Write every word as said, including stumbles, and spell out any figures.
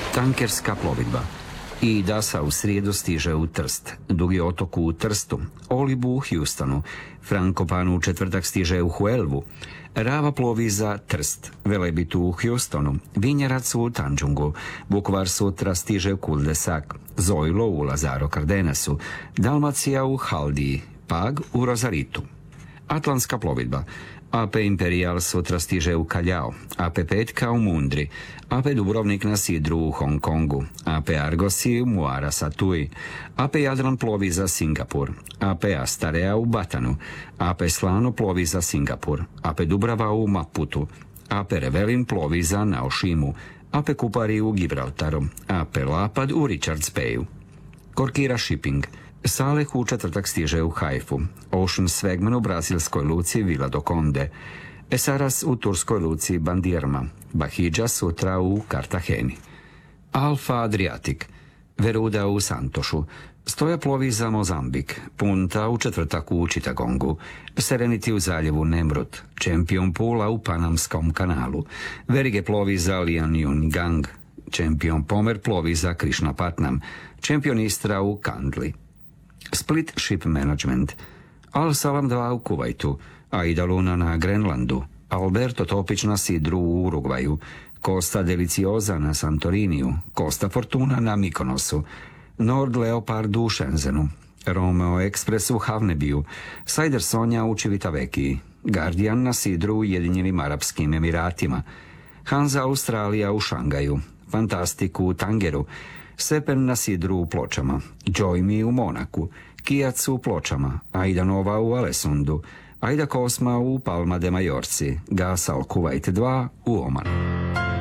Tankerska plovidba. I Dasa u srijedu stiže u Trst, Dugi otok u Trstu, Olibu u Houstonu, Frankopan u četvrtak stiže u Huelvu, Rava plovi za Trst, Velebit u Houstonu, Vinjerac u Tanjungu, Vukovar sutra stiže u Cul de Sac, Zojlo u Lazaro Cardenasu, Dalmacija u Haldiji, Pag u Rosaritu. Atlantska plovidba. A P Imperial sutra stiže u Kaljao, A P Petka u Mundri, A P Dubrovnik na Sidru u Hong Kongu, A P Argosi u Muara Satui, A P Jadran plovi za Singapur, A P Astarea u Batanu, A P Slano plovi za Singapur, A P Dubrava u Maputu, A P Revelin plovi za Naošimu, A P Kupari u Gibraltaru, A P Lapad u Richards Bayu. Korkira Shipping. Saleh u četvrtak stiže u Haifu, Ocean Swagman u brazilskoj luci Vila do Conde, Esaras u turskoj luci Bandirma, Bahidža sutra u Kartaheni. Alfa Adriatic. Veruda u Santošu, Stoja plovi za Mozambik, Punta u četvrtak u Čitagongu, Serenity u zaljevu Nemrut, Champion Pula u Panamskom kanalu, Verige plovi za Lianyungang, Champion Pomer plovi za Krishnapatnam, Champion Istra u Kandli. Split Ship Management. Al Salam dva u Kuvajtu, Aida Luna na Grenlandu, Alberto Topić na Sidru u Urugvaju, Costa Deliciosa na Santoriniju, Costa Fortuna na Mikonosu, Nord Leopard u Shenzenu, Romeo Express u Havnebiju, Sajder Sonja u Civitavekiji, Guardian na Sidru u Ujedinjenim Arapskim Emiratima, Hansa Australija u Šangaju, Fantastic u Tangeru, Sepen na Sidru u Pločama, Joy Me u Monaku, Kijac u Pločama, Aida Nova u Alesundu, Aida Kosma u Palma de Majorci, Gas Al Kuwait dva u Omanu.